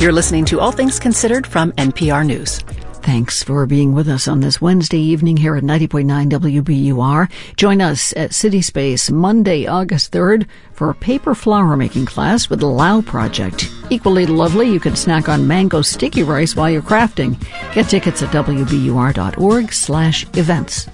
You're listening to All Things Considered from NPR News. Thanks for being with us on this Wednesday evening here at 90.9 WBUR. Join us at City Space Monday, August 3rd for a paper flower making class with the Lao Project. Equally lovely, you can snack on mango sticky rice while you're crafting. Get tickets at WBUR.org/events.